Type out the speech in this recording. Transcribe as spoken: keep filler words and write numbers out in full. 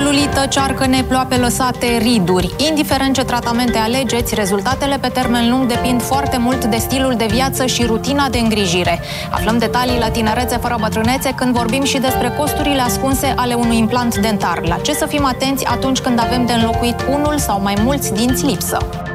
Celulită, cearcăne, ploape lăsate, riduri. Indiferent ce tratamente alegeți, rezultatele pe termen lung depind foarte mult de stilul de viață și rutina de îngrijire. Aflăm detalii la Tinerețe fără bătrânețe când vorbim și despre costurile ascunse ale unui implant dentar. La ce să fim atenți atunci când avem de înlocuit unul sau mai mulți dinți lipsă?